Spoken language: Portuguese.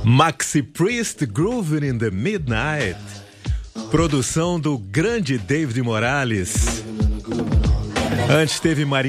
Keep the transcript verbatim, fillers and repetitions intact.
Maxi Priest, Grooving in the Midnight. Produção do grande David Morales. Antes teve Maria